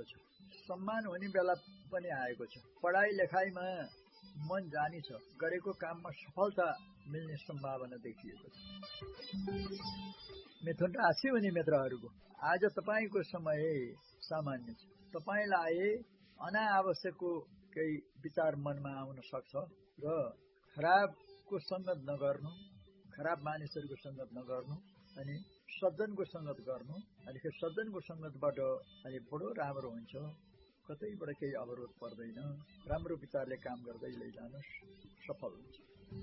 देखिएको छ। सम्मान हुने बेला पनि आएको छ। पढाइ लेखाइमा मन जानी छ, गरेको काममा सफलता मिल्ने सम्भावना देखिएको छ। मिथुन राशि हुने मित्रहरूको आज तपाईको समय सामान्य छ। तपाईलाई अनावश्यकको केही विचार मनमा आउन सक्छ र खराबको संगत नगर्नु, खराब मानिसहरूको संगत नगर्नु अनि सज्जनको संगत गर्नु। अनि सज्जनको संगतबाट अनि बडो राम्रो हुन्छ। कतैबाट केही अवरोध पर्दैन। राम्रो विचारले काम गर्दै लैजानुस्, सफल हुन्छ।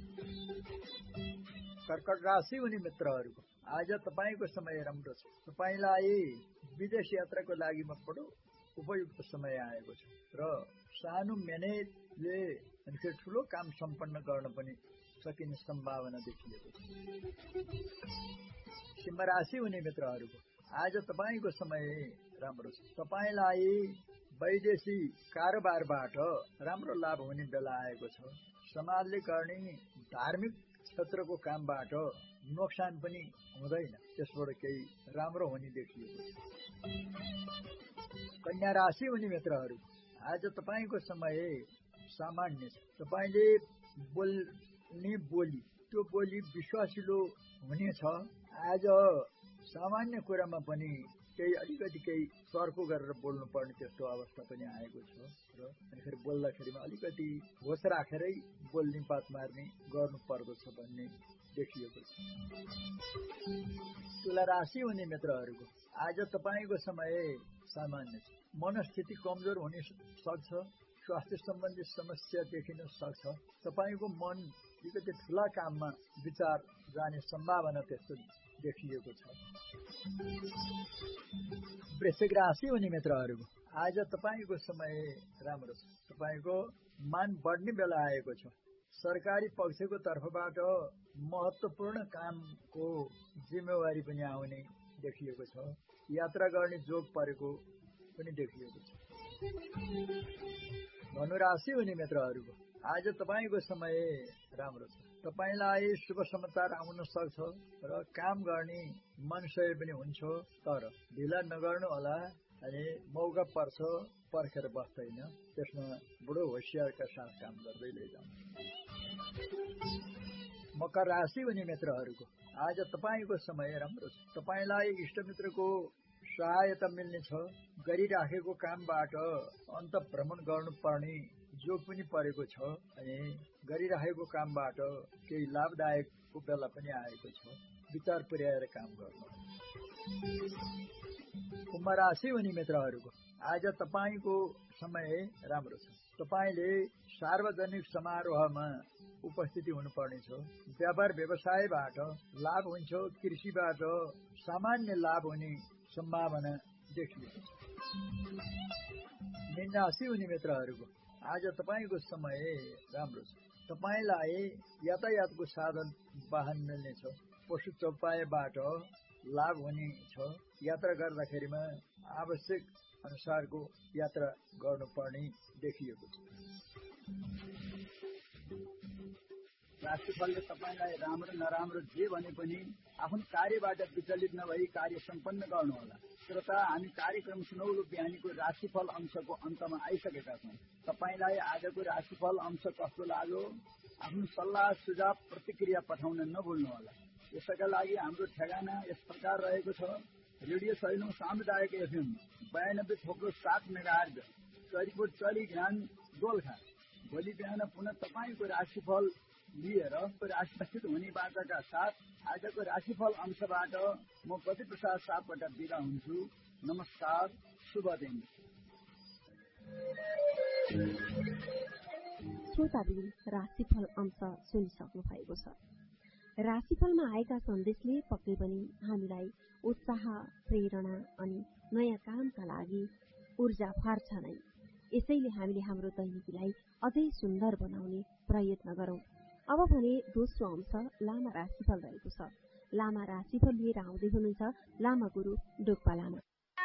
कर्कट राशि हुने मित्रहरूको आज तपाईको समय राम्रो छ। तपाईलाई विदेश यात्राको लागि बडो उपयुक्त समय आएको छ र सानो मेहनतले अनि ठूलो काम सम्पन्न गर्न पनि सकिने सम्भावना देखिएको छ। सिंह राशि हुने मित्रहरूको आज तपाईको समय राम्रो छ। तपाईलाई वैदेशिक कारोबारबाट राम्रो लाभ हुने बेला आएको छ। समाजले गर्ने धार्मिक क्षेत्रको कामबाट नोक्सान पनि हुँदैन, त्यसबाट केही राम्रो हुने देखिएको छ। कन्या राशि हुने मित्रहरू आज तपाईको समय सामान्य छ। तपाईले बोल्ने बोली, त्यो बोली विश्वासिलो हुनेछ। आज सामान्य कुरामा पनि अलिकति केही तर्क गरेर बोल्नु पर्ने त्यस्तो अवस्था पनि आएको छ र अनि बोल्दाखेरिमा अलिकति होस राखेरै बोल्ने बात मार्ने गर्नु पर्दछ भन्ने देखिएको छ। तुला राशि हुने मित्रहरूको आज तपाईको समय सामान्य छ। मनस्थिति कमजोर हुन सक्छ। स्वास्थ्य सम्बन्धी समस्या देखिन सक्छ। तपाईको मन अलिकति ठूला काममा विचार जाने सम्भावना त्यस्तो देखिएको छ। वृश्चिक राशि हुने मित्रहरूको आज तपाईको समय राम्रो छ। तपाईको मान बढ्ने बेला आएको छ। सरकारी पक्षको तर्फबाट महत्त्वपूर्ण कामको जिम्मेवारी पनि आउने देखिएको छ। यात्रा गर्ने जोग परेको पनि देखिएको छ। धनु राशि हुने मित्रहरूको आज तपाईको समय राम्रो छ। तपाईलाई शुभ समाचार आउन सक्छ र काम गर्ने मनसय पनि हुन्छ, तर ढिला नगर्नु होला। अनि मौका पर्छ, पर्खेर बस्दैन। त्यसमा बडो होशियारका साथ काम गर्दै लैजानु। मकर राशि हुने मित्रहरूको आज तपाईको समय राम्रो छ। तपाईलाई इष्टमित्रको सहायता मिल्नेछ। गरिराखेको कामबाट अन्त भ्रमण गर्नुपर्ने जोग पनि परेको छ। अनि गरिराखेको कामबाट केही लाभदायकको बेला पनि आएको छ। विचार पुर्याएर काम गर्नु। कुम्भ राशि हुने मित्रहरूको आज तपाईको समय राम्रो छ। तपाईले सार्वजनिक समारोहमा उपस्थिति हुनुपर्नेछ। व्यापार व्यवसायबाट लाभ हुन्छ। कृषिबाट सामान्य लाभ हुने सम्भावना देखिएको छ। मीन राशि हुने मित्रहरूको आज तपाईको समय राम्रो छ। तपाईलाई यातायातको साधन वाहन मिल्नेछ। पशु चौपायबाट लाभ हुनेछ। यात्रा गर्दाखेरिमा आवश्यक अनुसारको यात्रा गर्नुपर्ने देखिएको छ। राशिफलले तपाईलाई राम्रो नराम्रो जे भने पनि आफ्नो कार्यबाट विचलित नभई कार्य सम्पन्न गर्नुहोला। श्रोता, हामी कार्यक्रम सुनौलो बिहानीको राशिफल अंशको अन्तमा आइसकेका छौँ। तपाईलाई आजको राशिफल अंश कस्तो लाग्यो? आफ्नो सल्लाह सुझाव प्रतिक्रिया पठाउन नभुल्नुहोला। यसका लागि हाम्रो ठेगाना यस प्रकार रहेको छ। रेडियो सैलुङ सामुदायिक एफएम 92.7 मेगाहर्ज, चरीकोट चरी ध्यान दोलखा। भोलि बिहान पुनः तपाईको राशिफल लिएर राशिस्थित हुने बाचाका साथ आजको राशिफल अंशबाट म पति प्रसाद सापकोटा बिदा हुन्छु। नमस्कार, शुभ दिन। श्रोताबिन, राशिफल अंश सुनिसक्नु भएको छ। राशिफलमा आएका सन्देशले पक्कै पनि हामीलाई उत्साह, प्रेरणा अनि नयाँ कामका लागि ऊर्जा फार्छ नै। यसैले हामीले हाम्रो दैनिकीलाई अझै सुन्दर बनाउने प्रयत्न गरौं। अब भने दोस्रो अंश लामा राशिफल रहेको छ। लामा राशिफल लिएर आउँदै हुनुहुन्छ लामा गुरु डोक्पा लामा।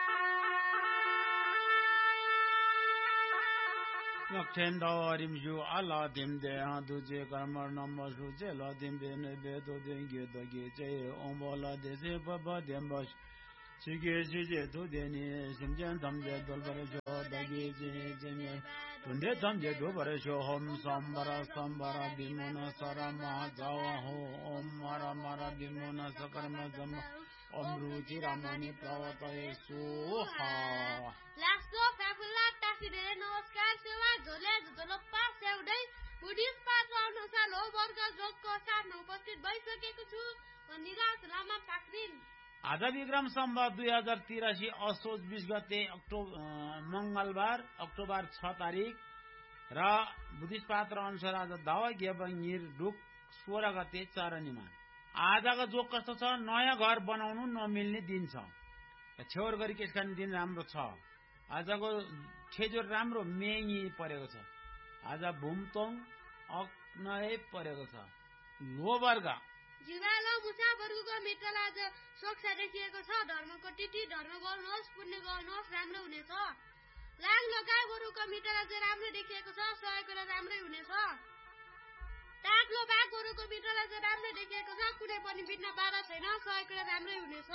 Yaktendarim ju ala dimde duje karmar namma suje la dimbe ne be do denge do gece ombola dese baba dembaş Sige do deni simcan damde dolbare ge je je me tunde tham je do bare sho hom sambara sambara bimona sarama jawa ho om mara mara bimona sakarma jam om ruchi ramani pravataye soha लास्तो फ्याफुल्ला टासिरे नमस्कार सेवा झोले झोलप्पा सेउडै बुढिस पात्र अनुसार हो वर्ग जोगको साथमा उपस्थित भइसकेको छु निराश लामा पाक्रिन आज विक्रम सम्वत 2083 असोज 20 गते मंगलबार अक्टोबर 6 तारिक र बुद्धिस्ट पात्र अनुसार आज दावा गेबङिर डुक 16 गते चरणीमा आजको जोग कस्तो छ नयाँ घर बनाउनु नमिल्ने दिन छ छेउर गरी केसखाने दिन राम्रो छ आजको ठेजोर राम्रो मेङी परेको छ आज भूमतोङ अक्नय परेको छ लो वर्ग जिवाल मुसाफरको मित्रल आज सोक्सा देखिएको छ धर्मको तिथि धर्म गर्नुहोस् पुण्य गर्नुहोस् राम्रो हुनेछ लाङ लगा गोरुको मित्रल आज राम्रो देखिएको छ सहयोग राम्रै हुनेछ टाक्लो बाघ गोरुको मित्रल आज राम्रो देखिएको छ कुनै पनि बित्न बाधा छैन सहयोग राम्रै हुनेछ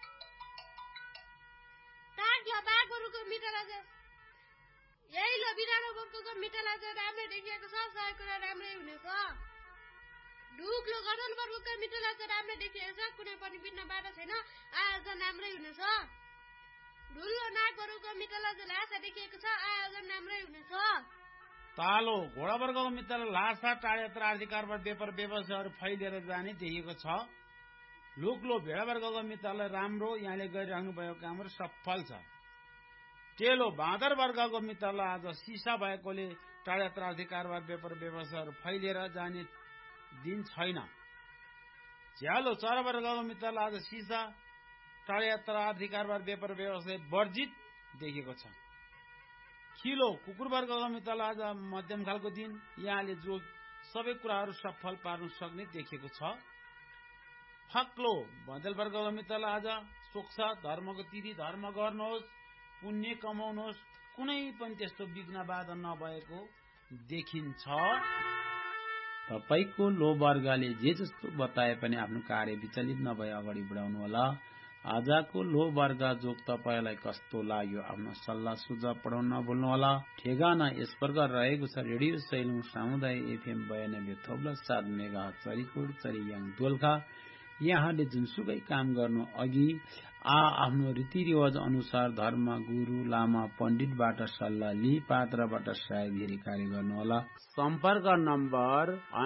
टाक्लो बाघ गोरुको मित्रल आज यही लो बिरालो गोरुको मित्रल आज राम्रो देखिएको छ सहयोग राम्रै हुनेछ ढुक्लो गर्दन वर्गको मित्रलाई चाहिँ राम्रो देखिएको छ कुनै पनि बित्न बाधा छैन आयोजन राम्रै हुनेछ ढुल्लो नाग वर्गको मित्रलाई चाहिँ लासा देखिएको छ आयोजन राम्रै हुनेछ तालो घोडा वर्गको मित्रलाई लासा टाढेत्र आर्थिक कारोबार व्यापार व्यवसायहरू फैलिएर जाने देखिएको छ लोकलो भेडा वर्गको मित्रलाई राम्रो यहाँले गरिराख्नु भएको कामहरू सफल छ टेलो बाँदर वर्गको मित्रलाई आज सिसा भएकोले टाढेत्र आर्थिक कारोबार व्यापार व्यवसायहरू फैलिएर जाने दिन छैन झ्यालो चरा वर्गको मित्रलाई आज सिसा टाढेत्र आर्थिक कारोबार व्यापार व्यवसाय वर्जित देखिएको छ खिलो कुकुर वर्गको मित्रलाई आज मध्यम खालको दिन यहाँले जो सबै कुराहरू सफल पार्न सक्ने देखिएको छ फक्लो बदल वर्गको मित्रलाई आज सोक्ष धर्मको तिथि धर्म गर्नुहोस् पुण्य कमाउनुहोस् कुनै पनि त्यस्तो विघ्न बाधा नभएको देखिन्छ तपाईको लो वर्गले जे जस्तो बताए पनि आफ्नो कार्य विचलित नभए अगाडि बढाउनु होला आजको लो वर्ग जोग तपाईलाई कस्तो लाग्यो आफ्नो सल्लाह सुझाव पठाउन नभुल्नु होला ठेगाना यस प्रकार रहेको छ रेडियो सैलुङ सामुदायिक एफएम 92.7 मेगाहर्ज चरीकोट चरीयाङ दोलखा यहाँले जुनसुकै काम गर्नु अघि आफ्नो रीतिरिवाज अनुसार धर्म गुरु लामा पण्डितबाट सल्लाह लिई पात्रबाट सहयोगी कार्य गर्नुहोला सम्पर्क नम्बर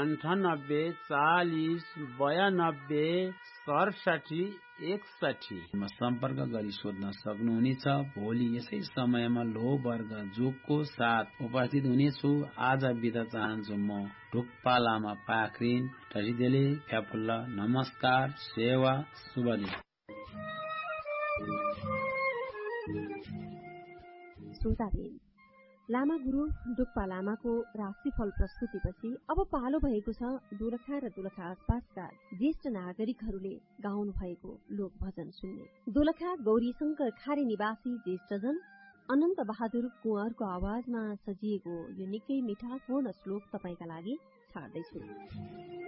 9840926761 मा सम्पर्क गरी सोध्न सक्नुहुनेछ भोलि यसै समयमा लो वर्ग जोगको साथ उपस्थित हुनेछु आज बिदा चाहन्छु म ढुक्पा लामा पाखरिन टसिदेले फ्याफुल्ला नमस्कार सेवा शुभ दिन श्रोताबिन लामा गुरु डुक्पा लामाको राशिफल प्रस्तुतिपछि अब पालो भएको छ दोलखा र दोलखा आसपासका ज्येष्ठ नागरिकहरूले गाउनु भएको लोक भजन सुन्ने दोलखा गौरी शंकर खारे निवासी ज्येष्ठजन अनन्त बहादुर कुँवरको आवाजमा सजिएको यो निकै मिठासपूर्ण श्लोक तपाईका लागि छाड्दैछु।